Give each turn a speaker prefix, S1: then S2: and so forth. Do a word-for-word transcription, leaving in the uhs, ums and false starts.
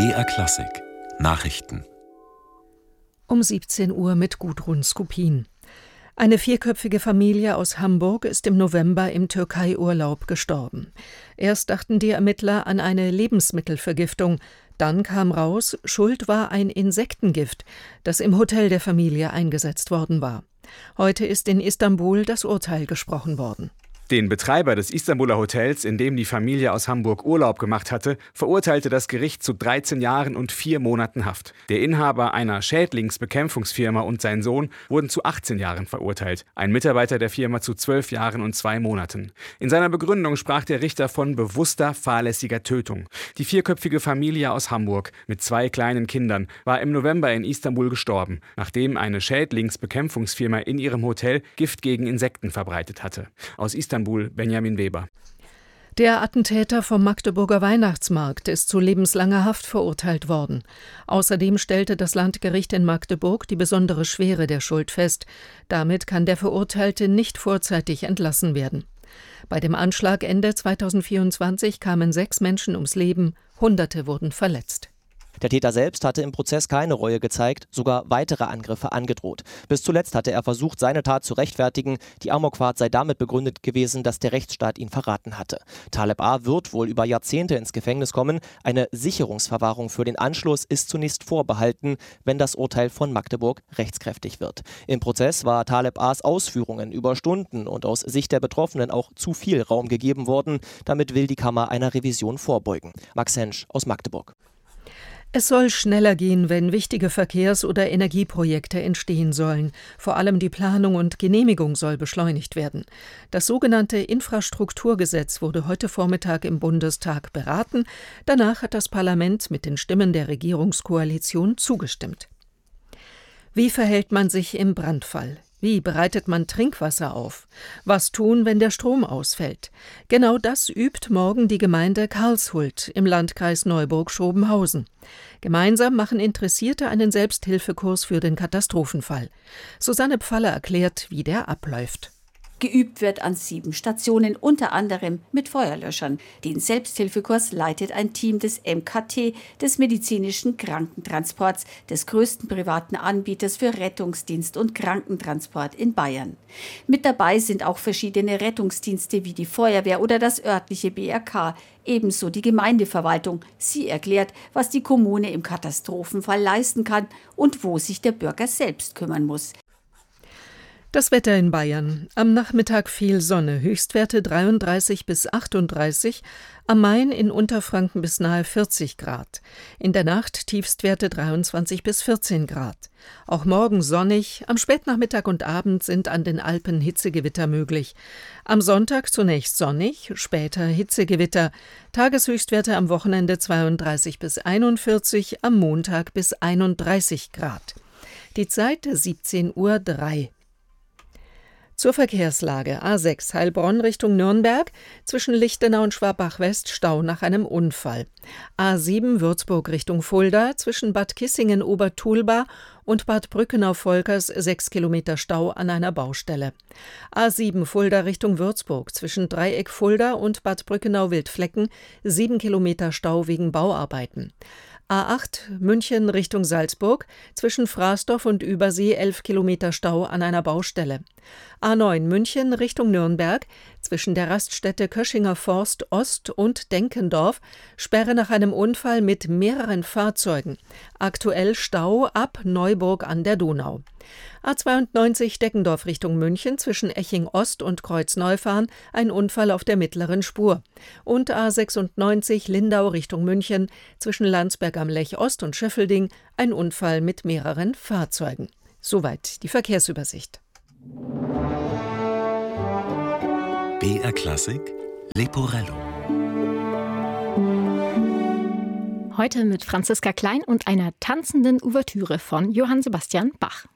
S1: B R Klassik Nachrichten
S2: Um siebzehn Uhr mit Gudrun Skupin. Eine vierköpfige Familie aus Hamburg ist im November im Türkei-Urlaub gestorben. Erst dachten die Ermittler an eine Lebensmittelvergiftung. Dann kam raus, Schuld war ein Insektengift, das im Hotel der Familie eingesetzt worden war. Heute ist in Istanbul das Urteil gesprochen worden.
S3: Den Betreiber des Istanbuler Hotels, in dem die Familie aus Hamburg Urlaub gemacht hatte, verurteilte das Gericht zu dreizehn Jahren und vier Monaten Haft. Der Inhaber einer Schädlingsbekämpfungsfirma und sein Sohn wurden zu achtzehn Jahren verurteilt. Ein Mitarbeiter der Firma zu zwölf Jahren und zwei Monaten. In seiner Begründung sprach der Richter von bewusster, fahrlässiger Tötung. Die vierköpfige Familie aus Hamburg mit zwei kleinen Kindern war im November in Istanbul gestorben, nachdem eine Schädlingsbekämpfungsfirma in ihrem Hotel Gift gegen Insekten verbreitet hatte. Aus Istanbul Benjamin Weber.
S2: Der Attentäter vom Magdeburger Weihnachtsmarkt ist zu lebenslanger Haft verurteilt worden. Außerdem stellte das Landgericht in Magdeburg die besondere Schwere der Schuld fest. Damit kann der Verurteilte nicht vorzeitig entlassen werden. Bei dem Anschlag Ende zweitausendvierundzwanzig kamen sechs Menschen ums Leben, Hunderte wurden verletzt.
S4: Der Täter selbst hatte im Prozess keine Reue gezeigt, sogar weitere Angriffe angedroht. Bis zuletzt hatte er versucht, seine Tat zu rechtfertigen. Die Amokfahrt sei damit begründet gewesen, dass der Rechtsstaat ihn verraten hatte. Taleb A. wird wohl über Jahrzehnte ins Gefängnis kommen. Eine Sicherungsverwahrung für den Anschluss ist zunächst vorbehalten, wenn das Urteil von Magdeburg rechtskräftig wird. Im Prozess war Taleb A.s Ausführungen über Stunden und aus Sicht der Betroffenen auch zu viel Raum gegeben worden. Damit will die Kammer einer Revision vorbeugen. Max Hensch aus Magdeburg.
S2: Es soll schneller gehen, wenn wichtige Verkehrs- oder Energieprojekte entstehen sollen. Vor allem die Planung und Genehmigung soll beschleunigt werden. Das sogenannte Infrastrukturgesetz wurde heute Vormittag im Bundestag beraten. Danach hat das Parlament mit den Stimmen der Regierungskoalition zugestimmt. Wie verhält man sich im Brandfall? Wie bereitet man Trinkwasser auf? Was tun, wenn der Strom ausfällt? Genau das übt morgen die Gemeinde Karlshult im Landkreis Neuburg-Schrobenhausen. Gemeinsam machen Interessierte einen Selbsthilfekurs für den Katastrophenfall. Susanne Pfaller erklärt, wie der abläuft.
S5: Geübt wird an sieben Stationen, unter anderem mit Feuerlöschern. Den Selbsthilfekurs leitet ein Team des M K T, des medizinischen Krankentransports, des größten privaten Anbieters für Rettungsdienst und Krankentransport in Bayern. Mit dabei sind auch verschiedene Rettungsdienste wie die Feuerwehr oder das örtliche B R K, ebenso die Gemeindeverwaltung. Sie erklärt, was die Kommune im Katastrophenfall leisten kann und wo sich der Bürger selbst kümmern muss.
S2: Das Wetter in Bayern. Am Nachmittag viel Sonne, Höchstwerte dreiunddreißig bis achtunddreißig, am Main in Unterfranken bis nahe vierzig Grad. In der Nacht Tiefstwerte dreiundzwanzig bis vierzehn Grad. Auch morgen sonnig, am Spätnachmittag und Abend sind an den Alpen Hitzegewitter möglich. Am Sonntag zunächst sonnig, später Hitzegewitter. Tageshöchstwerte am Wochenende zweiunddreißig bis einundvierzig, am Montag bis einunddreißig Grad. Die Zeit siebzehn Uhr drei. Zur Verkehrslage. A sechs Heilbronn Richtung Nürnberg, zwischen Lichtenau und Schwabach-West Stau nach einem Unfall. A sieben Würzburg Richtung Fulda, zwischen Bad Kissingen-Obertulba und Bad Brückenau-Volkers sechs Kilometer Stau an einer Baustelle. A sieben Fulda Richtung Würzburg, zwischen Dreieck Fulda und Bad Brückenau-Wildflecken sieben Kilometer Stau wegen Bauarbeiten. A acht München Richtung Salzburg, zwischen Frasdorf und Übersee elf Kilometer Stau an einer Baustelle. A neun München Richtung Nürnberg, zwischen der Raststätte Köschinger Forst Ost und Denkendorf, Sperre nach einem Unfall mit mehreren Fahrzeugen. Aktuell Stau ab Neuburg an der Donau. A zweiundneunzig Deckendorf Richtung München, zwischen Eching Ost und Kreuzneufahren, ein Unfall auf der mittleren Spur. Und A sechsundneunzig Lindau Richtung München, zwischen Landsberg am Lech Ost und Schöffelding, ein Unfall mit mehreren Fahrzeugen. Soweit die Verkehrsübersicht.
S1: B R Klassik Leporello.
S6: Heute mit Franziska Klein und einer tanzenden Ouvertüre von Johann Sebastian Bach.